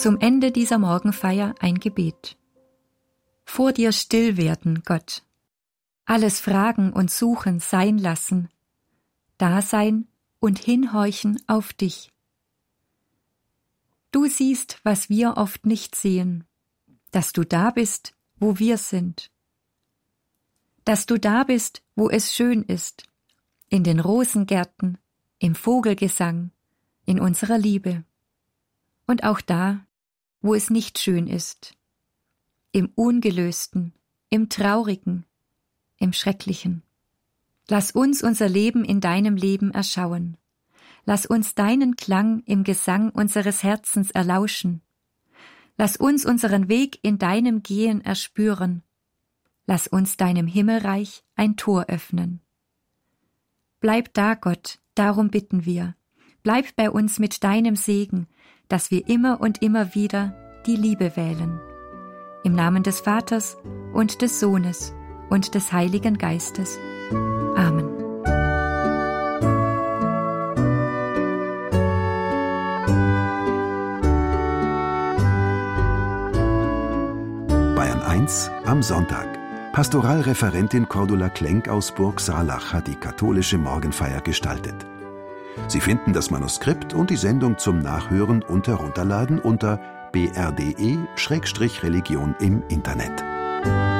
Zum Ende dieser Morgenfeier ein Gebet. Vor dir still werden, Gott. Alles Fragen und Suchen sein lassen. Da sein und hinhorchen auf dich. Du siehst, was wir oft nicht sehen, dass du da bist, wo wir sind. Dass du da bist, wo es schön ist, in den Rosengärten, im Vogelgesang, in unserer Liebe. Und auch da, wo es nicht schön ist, im Ungelösten, im Traurigen, im Schrecklichen. Lass uns unser Leben in deinem Leben erschauen. Lass uns deinen Klang im Gesang unseres Herzens erlauschen. Lass uns unseren Weg in deinem Gehen erspüren. Lass uns deinem Himmelreich ein Tor öffnen. Bleib da, Gott, darum bitten wir. Bleib bei uns mit deinem Segen, dass wir immer und immer wieder die Liebe wählen. Im Namen des Vaters und des Sohnes und des Heiligen Geistes. Amen. Bayern 1 am Sonntag. Pastoralreferentin Cordula Klenk aus Burg Saarlach hat die katholische Morgenfeier gestaltet. Sie finden das Manuskript und die Sendung zum Nachhören und Herunterladen unter brde/religion im Internet.